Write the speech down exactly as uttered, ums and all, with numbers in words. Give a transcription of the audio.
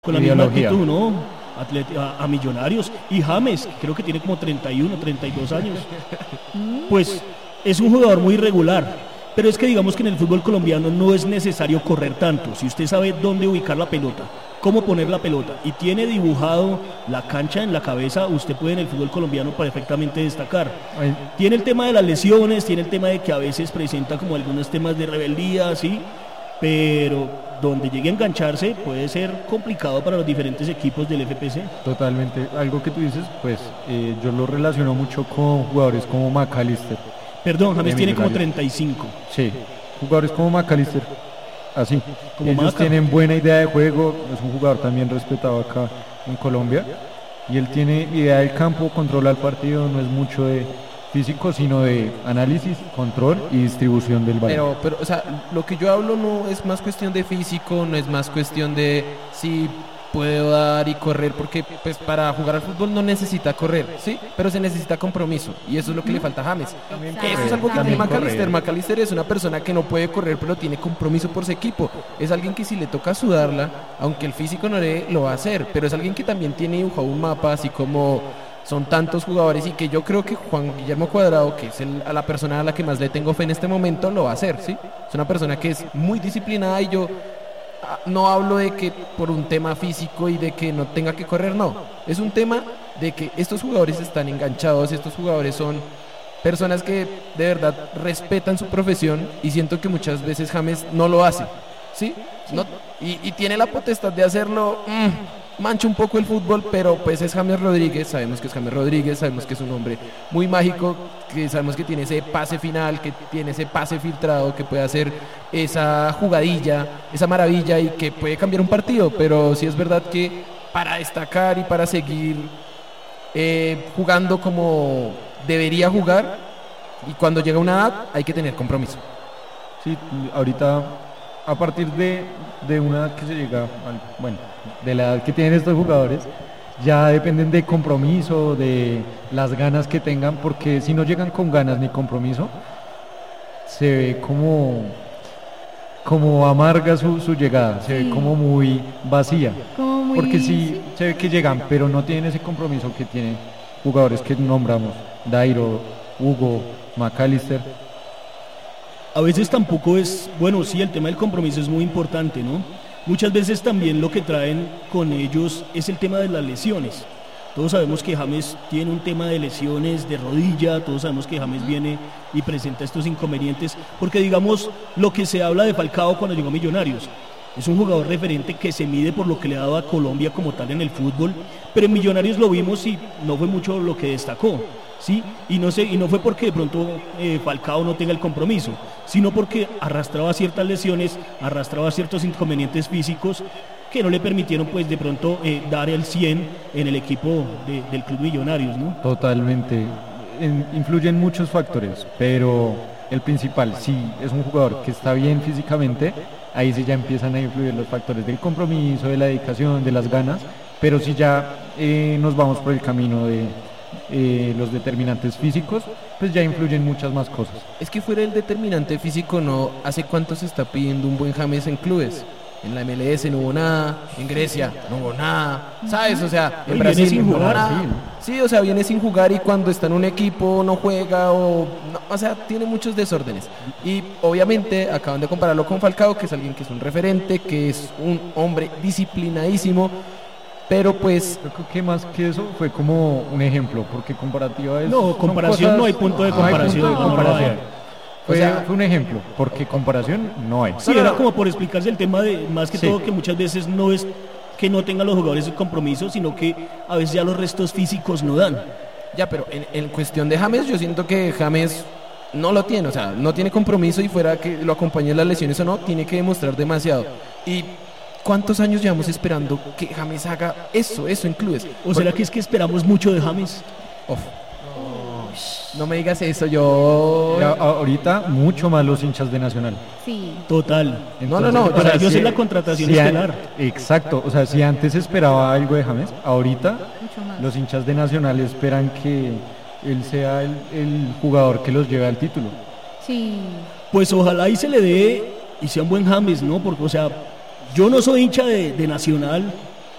con la misma actitud, ¿no? Atleti- a, a Millonarios. Y James, creo que tiene como treinta y uno, treinta y dos años. Pues es un jugador muy irregular. Pero es que digamos que en el fútbol colombiano no es necesario correr tanto. Si usted sabe dónde ubicar la pelota, cómo poner la pelota y tiene dibujado la cancha en la cabeza, usted puede en el fútbol colombiano perfectamente destacar. Ay. Tiene el tema de las lesiones, tiene el tema de que a veces presenta como algunos temas de rebeldía, ¿sí? Pero donde llegue a engancharse puede ser complicado para los diferentes equipos del F P C. Totalmente. Algo que tú dices, pues eh, yo lo relaciono mucho con jugadores como McAllister. Perdón, James De tiene como Millonarios. treinta y cinco. Sí, jugadores como McAllister, así. Como Ellos Maca. tienen buena idea de juego, es un jugador también respetado acá en Colombia. Y él tiene idea del campo, controla el partido, no es mucho de físico, sino de análisis, control y distribución del balón. Pero, pero, o sea, lo que yo hablo no es más cuestión de físico, no es más cuestión de si puedo dar y correr, porque pues para jugar al fútbol no necesita correr, ¿sí? Pero se necesita compromiso, y eso es lo que le falta a James. Que eso es algo que tiene También McAllister. correr. McAllister es una persona que no puede correr, pero tiene compromiso por su equipo. Es alguien que si le toca sudarla, aunque el físico no le lo va a hacer, pero es alguien que también tiene dibujado un mapa, así como son tantos jugadores, y que yo creo que Juan Guillermo Cuadrado, que es el- a la persona a la que más le tengo fe en este momento, lo va a hacer, ¿sí? Es una persona que es muy disciplinada, y yo ah, no hablo de que por un tema físico y de que no tenga que correr, no. Es un tema de que estos jugadores están enganchados, estos jugadores son personas que de verdad respetan su profesión, y siento que muchas veces James no lo hace, ¿sí? No, y, y tiene la potestad de hacerlo, mm, mancha un poco el fútbol, pero pues es James Rodríguez, sabemos que es James Rodríguez, sabemos que es un hombre muy mágico, que sabemos que tiene ese pase final, que tiene ese pase filtrado, que puede hacer esa jugadilla, esa maravilla, y que puede cambiar un partido, pero sí es verdad que para destacar y para seguir eh, jugando como debería jugar, y cuando llega una edad hay que tener compromiso. Sí, ahorita a partir de, de una edad que se llega, al- bueno, de la edad que tienen estos jugadores, ya dependen de compromiso, de las ganas que tengan, porque si no llegan con ganas ni compromiso, se ve como, como amarga su, su llegada, se Sí. ve como muy vacía. Como muy- Porque si se ve que llegan, pero no tienen ese compromiso que tienen jugadores que nombramos, Dairo, Hugo, McAllister. A veces tampoco es, bueno, sí, el tema del compromiso es muy importante, ¿no? Muchas veces también lo que traen con ellos es el tema de las lesiones. Todos sabemos que James tiene un tema de lesiones de rodilla, todos sabemos que James viene y presenta estos inconvenientes, porque digamos, lo que se habla de Falcao cuando llegó a Millonarios, es un jugador referente que se mide por lo que le ha dado a Colombia como tal en el fútbol, pero en Millonarios lo vimos y no fue mucho lo que destacó, ¿sí? Y no sé, y no fue porque de pronto eh, Falcao no tenga el compromiso, sino porque arrastraba ciertas lesiones, arrastraba ciertos inconvenientes físicos que no le permitieron pues de pronto eh, dar el cien en el equipo de- del Club Millonarios, ¿no? Totalmente. En- influyen muchos factores, pero el principal, si es un jugador que está bien físicamente, ahí sí ya empiezan a influir los factores del compromiso, de la dedicación, de las ganas, pero si ya eh, nos vamos por el camino de eh, los determinantes físicos, pues ya influyen muchas más cosas. Es que fuera el determinante físico, no, ¿hace cuánto se está pidiendo un buen James en clubes? En la M L S no hubo nada, en Grecia no hubo nada, ¿sabes? O sea, en Y Brasil viene sin no hubo jugar, nada. Sí, o sea, viene sin jugar, y cuando está en un equipo no juega, o, no, o sea, tiene muchos desórdenes. Y obviamente acaban de compararlo con Falcao, que es alguien que es un referente, que es un hombre disciplinadísimo, pero pues Yo creo que más que eso fue como un ejemplo, porque comparativa es... No, son comparación no hay punto de no hay comparación, punto de no, no, no hay. comparación. Fue, O sea- fue un ejemplo, porque comparación no hay. Sí, era como por explicarse el tema de, más que Sí. todo, que muchas veces no es que no tengan los jugadores el compromiso, sino que a veces ya los restos físicos no dan. ya, pero en, en cuestión de James, yo siento que James no lo tiene, o sea, no tiene compromiso, y fuera que lo acompañen las lesiones o no, tiene que demostrar demasiado. ¿Y cuántos años llevamos esperando que James haga eso, eso en clubes? ¿O será que es que esperamos mucho de James? Uf. No me digas eso, yo... Ya, a- ahorita mucho más los hinchas de Nacional. Sí. Total. No, no, no, Para o sea, ellos si- es la contratación si a- estelar. Exacto, o sea, si antes esperaba algo de James, ahorita Mucho más. los hinchas de Nacional esperan que él sea el, el jugador que los lleve al título. Sí. Pues ojalá y se le dé y sea un buen James, ¿no? Porque, o sea, yo no soy hincha de, de Nacional,